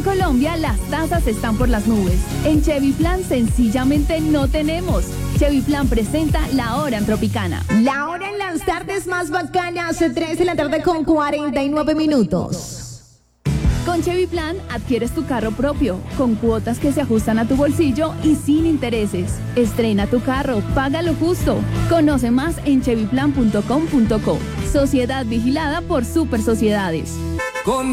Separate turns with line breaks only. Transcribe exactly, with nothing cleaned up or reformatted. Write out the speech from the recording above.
Colombia las tasas están por las nubes. En Chevy Plan sencillamente no tenemos. Chevy Plan presenta La Hora en Tropicana.
La hora en las tardes más bacanas, tres de la tarde con cuarenta y nueve minutos.
Con Chevy Plan adquieres tu carro propio, con cuotas que se ajustan a tu bolsillo y sin intereses. Estrena tu carro, págalo justo. Conoce más en chevy plan punto com punto co. Sociedad vigilada por Super Sociedades.
Con